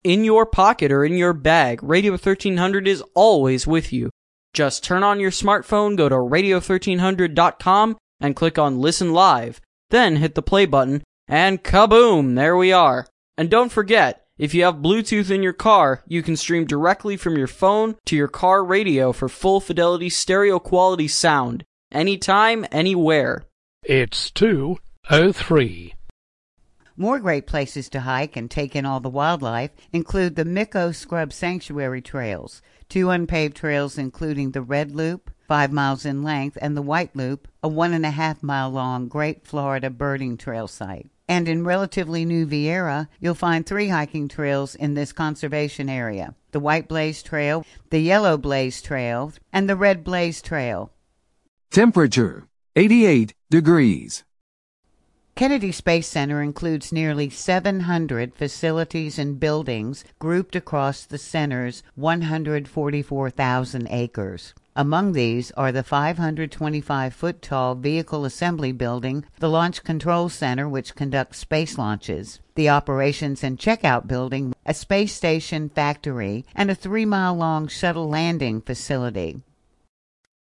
in your pocket or in your bag, Radio 1300 is always with you. Just turn on your smartphone, go to radio1300.com, and click on Listen Live. Then hit the play button, and kaboom, there we are. And don't forget, if you have Bluetooth in your car, you can stream directly from your phone to your car radio for full fidelity stereo quality sound. Anytime, anywhere. It's 2:03. More great places to hike and take in all the wildlife include the Micco Scrub Sanctuary Trails, 2 unpaved trails including the Red Loop, 5 miles in length, and the White Loop, a 1.5-mile-long Great Florida Birding Trail site. And in relatively new Vieira, you'll find 3 hiking trails in this conservation area: the White Blaze Trail, the Yellow Blaze Trail, and the Red Blaze Trail. Temperature, 88 degrees. Kennedy Space Center includes nearly 700 facilities and buildings grouped across the center's 144,000 acres. Among these are the 525-foot-tall Vehicle Assembly Building, the Launch Control Center, which conducts space launches, the Operations and Checkout Building, a space station factory, and a 3-mile-long shuttle landing facility.